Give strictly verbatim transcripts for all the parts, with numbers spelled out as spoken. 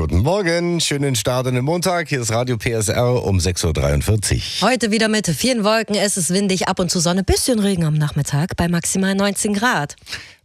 Guten Morgen, schönen Start in den Montag. Hier ist Radio P S R um sechs Uhr dreiundvierzig. Heute wieder mit vielen Wolken, es ist windig, ab und zu Sonne, bisschen Regen am Nachmittag bei maximal neunzehn Grad.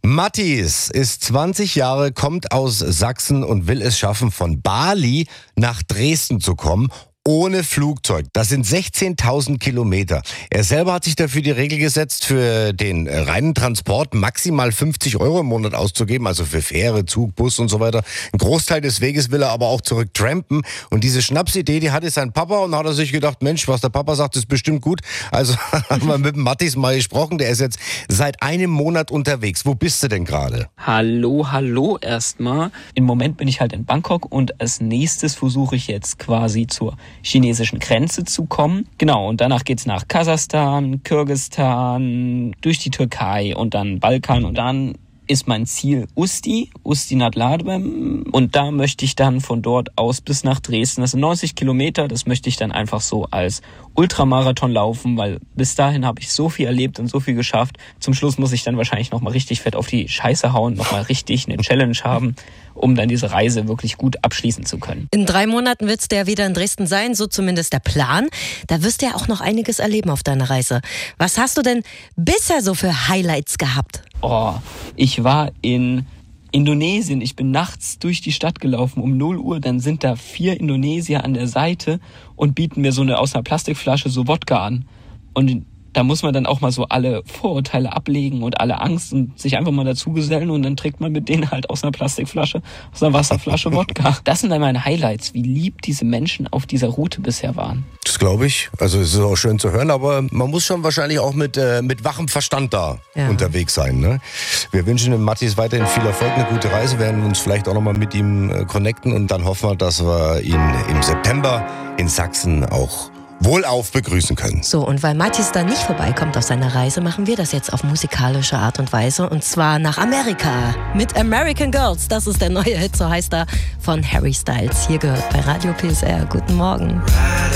Mattis ist zwanzig Jahre, kommt aus Sachsen und will es schaffen, von Bali nach Dresden zu kommen. Ohne Flugzeug. Das sind sechzehntausend Kilometer. Er selber hat sich dafür die Regel gesetzt, für den reinen Transport maximal fünfzig Euro im Monat auszugeben, also für Fähre, Zug, Bus und so weiter. Ein Großteil des Weges will er aber auch zurück trampen. Und diese Schnapsidee, die hatte sein Papa, und da hat er sich gedacht, Mensch, was der Papa sagt, ist bestimmt gut. Also haben wir mit dem Mattis mal gesprochen. Der ist jetzt seit einem Monat unterwegs. Wo bist du denn gerade? Hallo, hallo erstmal. Im Moment bin ich halt in Bangkok und als nächstes versuche ich jetzt quasi zur chinesischen Grenze zu kommen. Genau, und danach geht's nach Kasachstan, Kirgisistan, durch die Türkei und dann Balkan. Und dann ist mein Ziel Usti, Ustinad-Ladbem. Und da möchte ich dann von dort aus bis nach Dresden. Das sind neunzig Kilometer, das möchte ich dann einfach so als Ultramarathon laufen, weil bis dahin habe ich so viel erlebt und so viel geschafft. Zum Schluss muss ich dann wahrscheinlich nochmal richtig fett auf die Scheiße hauen, nochmal richtig eine Challenge haben, um dann diese Reise wirklich gut abschließen zu können. In drei Monaten willst du ja wieder in Dresden sein, so zumindest der Plan. Da wirst du ja auch noch einiges erleben auf deiner Reise. Was hast du denn bisher so für Highlights gehabt? Oh, ich war in Indonesien. Ich bin nachts durch die Stadt gelaufen um null Uhr. Dann sind da vier Indonesier an der Seite und bieten mir so eine aus einer Plastikflasche so Wodka an. Und da muss man dann auch mal so alle Vorurteile ablegen und alle Angst und sich einfach mal dazugesellen, und dann trägt man mit denen halt aus einer Plastikflasche, aus einer Wasserflasche Wodka. Das sind dann meine Highlights, wie lieb diese Menschen auf dieser Route bisher waren. Das glaube ich. Also es ist auch schön zu hören, aber man muss schon wahrscheinlich auch mit, äh, mit wachem Verstand da ja. unterwegs sein. Ne? Wir wünschen dem Mattis weiterhin viel Erfolg, eine gute Reise, werden uns vielleicht auch nochmal mit ihm äh, connecten, und dann hoffen wir, dass wir ihn im September in Sachsen auch wohlauf begrüßen können. So, und weil Mattis da nicht vorbeikommt auf seiner Reise, machen wir das jetzt auf musikalische Art und Weise, und zwar nach Amerika mit American Girls. Das ist der neue Hit, so heißt er, von Harry Styles. Hier gehört bei Radio P S R. Guten Morgen.